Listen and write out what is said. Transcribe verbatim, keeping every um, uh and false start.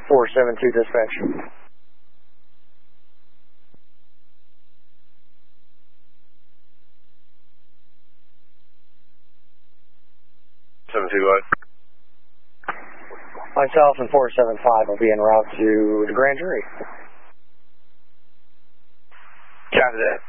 four seven two dispatch. seven two one. Myself and four seven five will be en route to the grand jury. Copy that.